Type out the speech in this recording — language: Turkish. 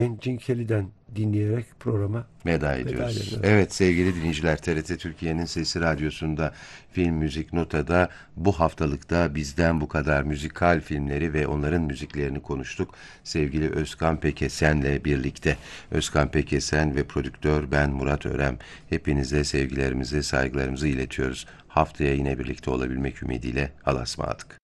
Gene Kelly'den dinleyerek programa Veda veda ediyoruz. edelim. Evet sevgili dinleyiciler, TRT Türkiye'nin Sesi Radyosu'nda Film Müzik Nota'da bu haftalıkta bizden bu kadar müzikal filmleri ve onların müziklerini konuştuk. Sevgili Özkan Pekesen'le birlikte. Özkan Pekesen ve prodüktör ben Murat Örem. Hepinize sevgilerimizi, saygılarımızı iletiyoruz. Haftaya yine birlikte olabilmek ümidiyle Allah'a ısmarladık.